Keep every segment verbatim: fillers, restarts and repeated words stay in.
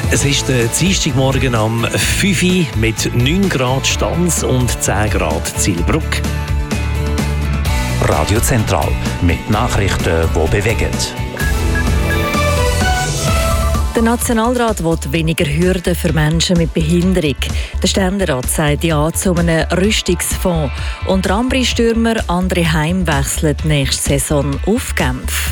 Es ist der Dienstagmorgen am fünf Uhr mit neun Grad Stanz und zehn Grad Zielbruck. Radio Zentral mit Nachrichten, die bewegen. Der Nationalrat will weniger Hürden für Menschen mit Behinderung. Der Ständerat sagt ja zu einem Rüstungsfonds. Und der Ambri-Stürmer André Heim wechselt nächste Saison auf Genf.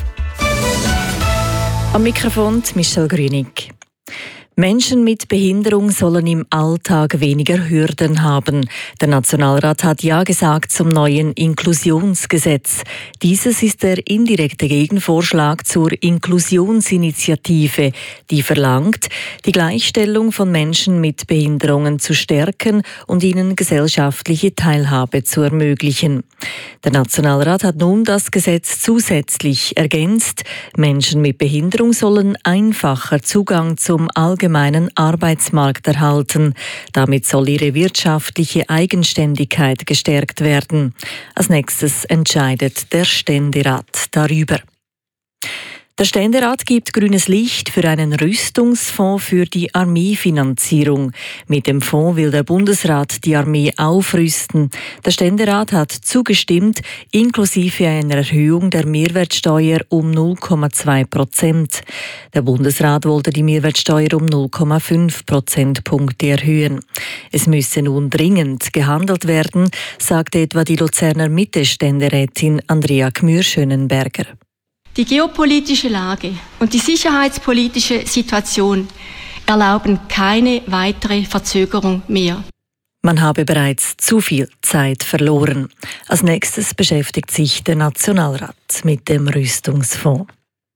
Am Mikrofon Michelle Grünig. Menschen mit Behinderung sollen im Alltag weniger Hürden haben. Der Nationalrat hat Ja gesagt zum neuen Inklusionsgesetz. Dieses ist der indirekte Gegenvorschlag zur Inklusionsinitiative, die verlangt, die Gleichstellung von Menschen mit Behinderungen zu stärken und ihnen gesellschaftliche Teilhabe zu ermöglichen. Der Nationalrat hat nun das Gesetz zusätzlich ergänzt. Menschen mit Behinderung sollen einfacher Zugang zum allgemeinen Arbeitsmarkt erhalten. Damit soll ihre wirtschaftliche Eigenständigkeit gestärkt werden. Als nächstes entscheidet der Ständerat darüber. Der Ständerat gibt grünes Licht für einen Rüstungsfonds für die Armeefinanzierung. Mit dem Fonds will der Bundesrat die Armee aufrüsten. Der Ständerat hat zugestimmt, inklusive einer Erhöhung der Mehrwertsteuer um null Komma zwei Prozent. Der Bundesrat wollte die Mehrwertsteuer um null Komma fünf Prozentpunkte erhöhen. Es müsse nun dringend gehandelt werden, sagte etwa die Luzerner Mitte-Ständerätin Andrea Gmür-Schönenberger. Die geopolitische Lage und die sicherheitspolitische Situation erlauben keine weitere Verzögerung mehr. Man habe bereits zu viel Zeit verloren. Als nächstes beschäftigt sich der Nationalrat mit dem Rüstungsfonds.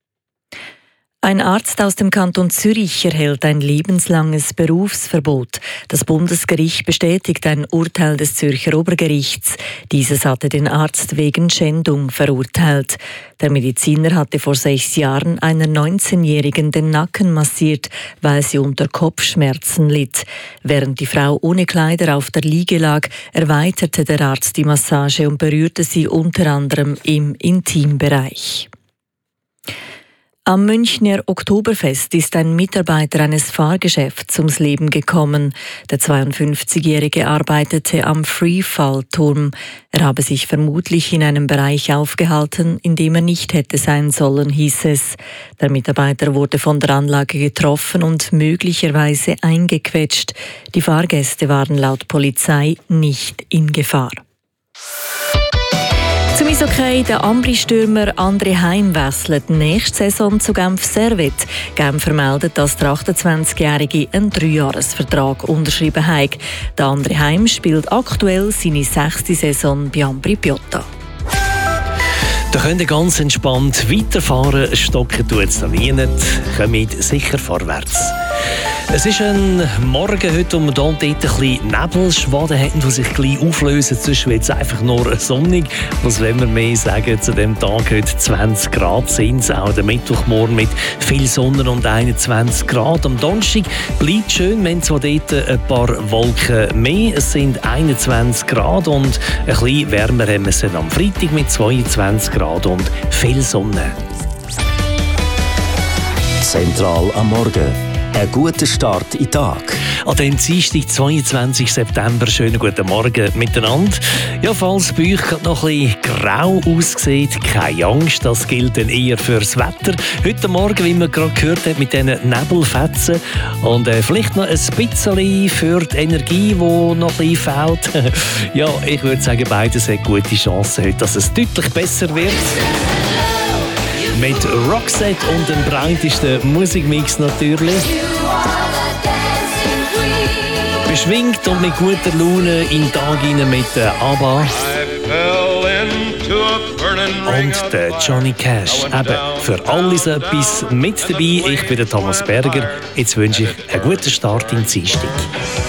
Ein Arzt aus dem Kanton Zürich erhält ein lebenslanges Berufsverbot. Das Bundesgericht bestätigt ein Urteil des Zürcher Obergerichts. Dieses hatte den Arzt wegen Schändung verurteilt. Der Mediziner hatte vor sechs Jahren einer neunzehnjährigen den Nacken massiert, weil sie unter Kopfschmerzen litt. Während die Frau ohne Kleider auf der Liege lag, erweiterte der Arzt die Massage und berührte sie unter anderem im Intimbereich. Am Münchner Oktoberfest ist ein Mitarbeiter eines Fahrgeschäfts ums Leben gekommen. Der zweiundfünfzigjährige arbeitete am Freefall-Turm. Er habe sich vermutlich in einem Bereich aufgehalten, in dem er nicht hätte sein sollen, hieß es. Der Mitarbeiter wurde von der Anlage getroffen und möglicherweise eingequetscht. Die Fahrgäste waren laut Polizei nicht in Gefahr. Zum Eishockey, der Ambri-Stürmer André Heim wechselt nächste Saison zu Genf Servette. Genf vermeldet, dass der achtundzwanzigjährige einen Dreijahresvertrag unterschrieben hat. Der André Heim spielt aktuell seine sechste Saison bei Ambri Piotta. Da könnt ihr ganz entspannt weiterfahren, stocken tut es noch nie nicht, kommt sicher vorwärts. Es ist ein Morgen heute, um hier und dort ein bisschen Nebelschwaden hätten, die sich gleich auflösen. Sonst wird es einfach nur sonnig. Was wollen wir mehr sagen zu dem Tag heute? zwanzig Grad sind es. Auch der Mittwochmorgen mit viel Sonne und einundzwanzig Grad. Am Donnerstag bleibt schön, wir haben zwar dort ein paar Wolken mehr. Es sind einundzwanzig Grad und ein bisschen wärmer haben wir es am Freitag mit zweiundzwanzig Grad und viel Sonne. Zentral am Morgen. Ein guter Start in den Tag. An dem Dienstag, zweiundzwanzigsten September, schönen guten Morgen miteinander. Ja, falls bei euch gerade noch ein bisschen grau aussieht, keine Angst, das gilt dann eher fürs Wetter. Heute Morgen, wie man gerade gehört hat, mit diesen Nebelfetzen und äh, vielleicht noch ein bisschen für die Energie, die noch ein bisschen fehlt. Ja, ich würde sagen, beides hat gute Chancen heute, dass es deutlich besser wird. Mit Roxette und dem breitesten Musikmix natürlich. Beschwingt und mit guter Laune in den Tag hinein mit der ABBA. Und der Johnny Cash. Eben, für alles etwas mit dabei. Ich bin der Thomas Berger. Jetzt wünsche ich einen guten Start in den Dienstag.